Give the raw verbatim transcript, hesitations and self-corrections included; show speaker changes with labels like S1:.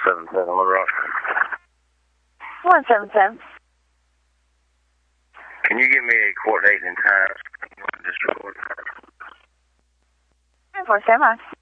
S1: seven seven, on the roster.
S2: one seven seven.
S1: Can you give me a court date and time? Just record.
S2: nine four seven.